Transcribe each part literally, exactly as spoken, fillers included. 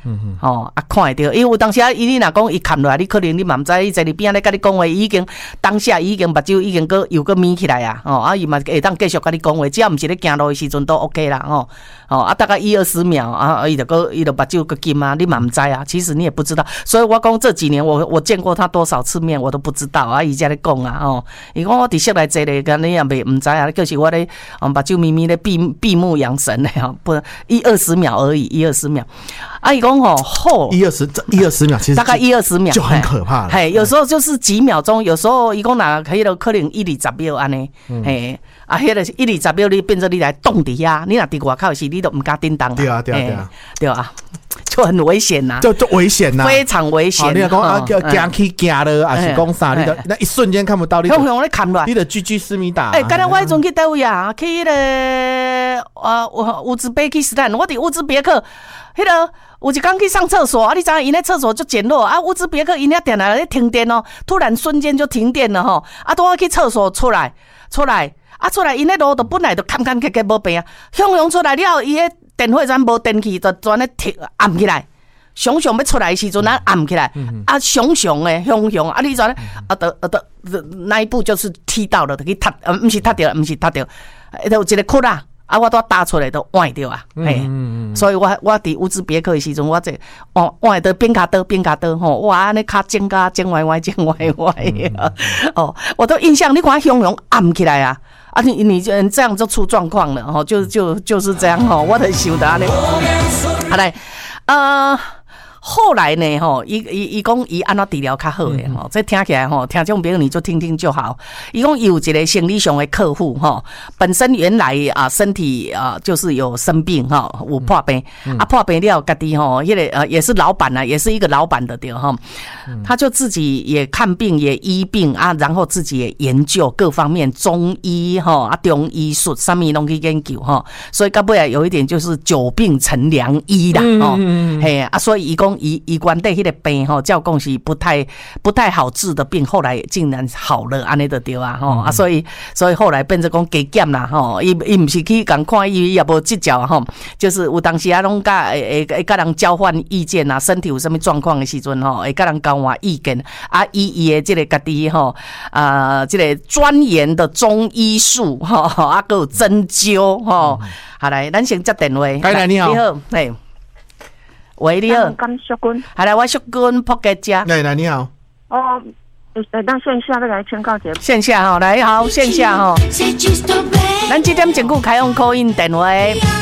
嗯嗯， 哦啊，看会到，因为有当时啊，伊你若讲伊看落来，你可能你嘛毋知，伊在你边仔咧甲你讲话，已经当下已经目睭已经个又个眯起来啊，哦啊，伊嘛会当继续甲你讲话，只要毋是咧行路的时阵都 OK 啦，哦哦啊，大概一二十秒啊，伊就个伊就目睭个金啊，你嘛毋知啊，其实你也不知道，所以我讲这几年我我见过他多少次面，我都不知道啊，伊才咧讲啊，哦，伊讲我伫室内坐咧，甲你也袂毋知啊，就是我咧目睭眯眯咧闭闭目养神咧，哦，不一二十秒而已，一二十秒。啊，伊讲吼后一二十一二十秒，其实大概一二十秒就很可怕了。 嘿，有时候就是几秒钟，有时候伊讲哪可以了，可能一二十秒安尼。嘿，啊，迄个一二十秒你变成你来冻伫遐，你若伫外口时，你都唔敢叮当。 对啊，对啊，对啊， 对啊，就很危险呐， 就就危险呐， 非常危险。 你讲啊，行去行了，还是讲啥？你的那一瞬间看不到，你用用咧看落， 你的居居思密达。 哎，刚才我迄阵去倒位啊？去迄个啊乌兹别克斯坦，我伫乌兹别克，迄个。有一天去上厕所啊，你知道因那厕所就简陋啊，乌兹别克因那点来停电哦，突然瞬间就停电了吼，啊，都要去厕所出来，出来啊，出来因那路都本来就坎坎坷坷无变啊，向向出来了，伊迄电火泉无电去，就全咧停暗起来，熊熊要出来的时阵，咱暗起来，啊，熊熊诶，熊熊啊，你知道啊，得啊得那一步就是踢到了，就去踢，呃，不是踢掉，不是踢掉，迄有一个窟啊。啊，我都打出来都歪掉啊！嘿、嗯嗯，所以我我伫乌兹别克的时阵，我这哦歪到边卡刀边卡刀吼，哇，安尼卡尖卡尖歪歪尖歪歪啊！哦，我都印象，你看熊熊暗起来啊！啊，你你这样就出状况了哦，就就就是这样哦，我的想的安尼。好来，呃。后来呢，吼，伊伊伊讲伊安怎治疗较好诶，吼，这听起来吼，听众朋友你就听听就好。伊讲有一个心理上的客户，吼，本身原来啊身体啊就是有生病哈，有破病、嗯、啊破病了，家己吼，迄个呃也是老板啊，也是一个老板的对哈，他就自己也看病也医病啊，然后自己也研究各方面中医哈啊中医术啥物拢去研究哈，所以到尾来有一点就是久病成良医啦，哦、嗯，嘿啊，所以伊讲。医医馆的迄个病吼，照讲是不太不太好治的病，后来竟然好了，安尼就对啊吼、嗯、啊，所以所以后来变成讲加减啦吼，伊伊唔是去共看医也无计较吼，就是有当时啊拢甲会会甲人交换意见啊，身体有什么状况的时阵吼，会甲人交换意见啊，以伊的这个家己吼啊，这个钻研的中医术吼啊，还有针灸吼，好来，咱先接电话， 来来你好， 你好，嘿。喂，你好， 甘淑君， 系啦，我淑君扑街家。 来来，你好。 哦，诶，咱线下要来签告节。 线下哈，来好，线下哈。咱这点前久开放 call in 电话。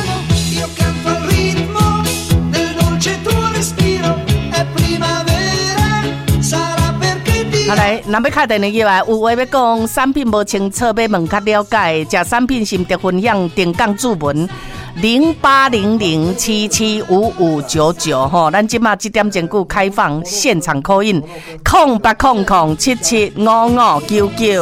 好来，若要敲电话入来，有话要讲，产品无清楚，要问较了解，食产品心得分享，定岗注文。零八零零七七五五九九吼，咱即马这点钟久开放现场 call in， 空八空空七七五五九九。